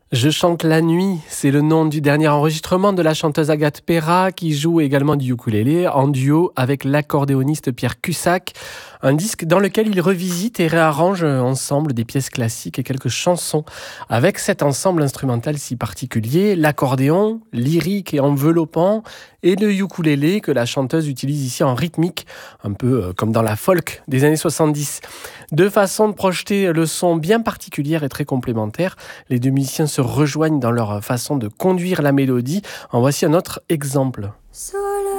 Je chante la nuit, c'est le nom du dernier enregistrement de la chanteuse Agathe Perra qui joue également du ukulélé en duo avec l'accordéoniste Pierre Cussac. Un disque dans lequel ils revisitent et réarrangent ensemble des pièces classiques et quelques chansons. Avec cet ensemble instrumental si particulier, l'accordéon, lyrique et enveloppant, et le ukulélé que la chanteuse utilise ici en rythmique, un peu comme dans la folk des années 70. Deux façons de projeter le son bien particulières et très complémentaires. Les deux musiciens se rejoignent dans leur façon de conduire la mélodie. En voici un autre exemple.